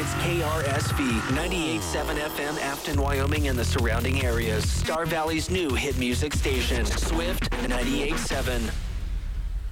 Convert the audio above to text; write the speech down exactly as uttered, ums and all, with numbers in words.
It's K R S V, ninety-eight point seven F M, Afton, Wyoming, and the surrounding areas. Star Valley's new hit music station, Swift ninety-eight point seven.